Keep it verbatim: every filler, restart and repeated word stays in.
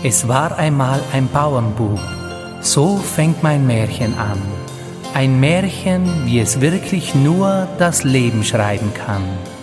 Es war einmal ein Bauernbub. So fängt mein Märchen an. Ein Märchen, wie es wirklich nur das Leben schreiben kann.